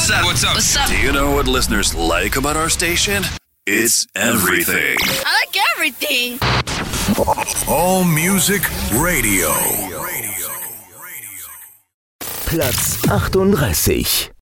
What's up? What's up? Do you know what listeners like about our station? It's everything. I like everything. All Music Radio. Platz 38.